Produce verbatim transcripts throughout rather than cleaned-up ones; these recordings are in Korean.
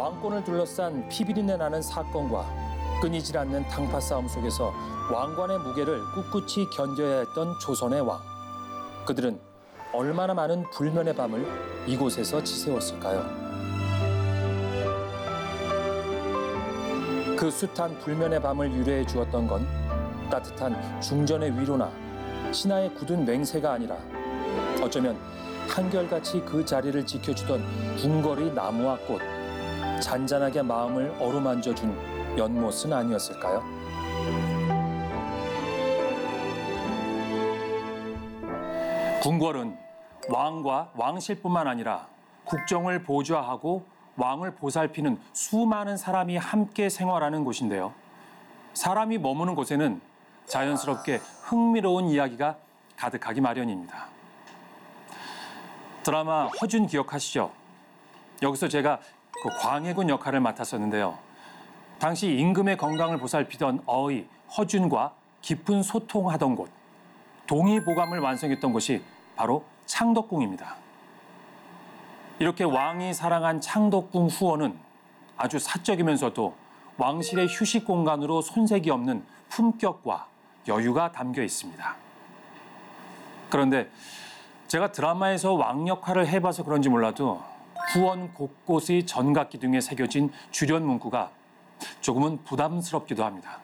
왕권을 둘러싼 피비린내 나는 사건과 끊이질 않는 당파 싸움 속에서 왕관의 무게를 꿋꿋이 견뎌야 했던 조선의 왕. 그들은 얼마나 많은 불면의 밤을 이곳에서 지새웠을까요? 그 숱한 불면의 밤을 유래해 주었던 건 따뜻한 중전의 위로나 신하의 굳은 맹세가 아니라 어쩌면 한결같이 그 자리를 지켜주던 궁궐의 나무와 꽃, 잔잔하게 마음을 어루만져준 연못은 아니었을까요? 궁궐은 왕과 왕실뿐만 아니라 국정을 보좌하고 왕을 보살피는 수많은 사람이 함께 생활하는 곳인데요. 사람이 머무는 곳에는 자연스럽게 흥미로운 이야기가 가득하기 마련입니다. 드라마 허준 기억하시죠? 여기서 제가 그 광해군 역할을 맡았었는데요. 당시 임금의 건강을 보살피던 어의 허준과 깊은 소통하던 곳, 동의보감을 완성했던 곳이 바로 창덕궁입니다. 이렇게 왕이 사랑한 창덕궁 후원은 아주 사적이면서도 왕실의 휴식 공간으로 손색이 없는 품격과 여유가 담겨 있습니다. 그런데 제가 드라마에서 왕 역할을 해봐서 그런지 몰라도 후원 곳곳의 전각기둥에 새겨진 주련 문구가 조금은 부담스럽기도 합니다.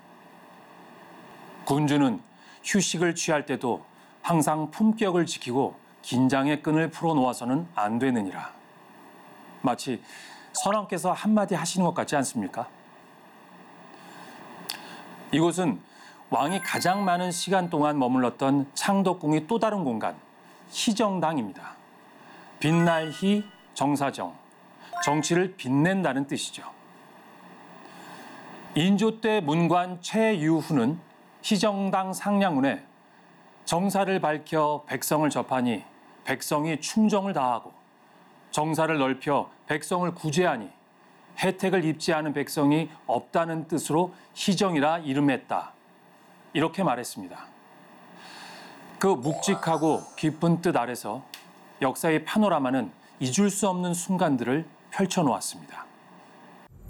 군주는 휴식을 취할 때도 항상 품격을 지키고 긴장의 끈을 풀어놓아서는 안 되느니라. 마치 선왕께서 한마디 하시는 것 같지 않습니까? 이곳은 왕이 가장 많은 시간 동안 머물렀던 창덕궁의 또 다른 공간, 희정당입니다. 빛날 희, 정사정, 정치를 빛낸다는 뜻이죠. 인조 때 문관 최유후는 희정당 상량문에 정사를 밝혀 백성을 접하니 백성이 충정을 다하고 정사를 넓혀 백성을 구제하니 혜택을 입지 않은 백성이 없다는 뜻으로 희정이라 이름했다. 이렇게 말했습니다. 그 묵직하고 깊은 뜻 아래서 역사의 파노라마는 잊을 수 없는 순간들을 펼쳐놓았습니다.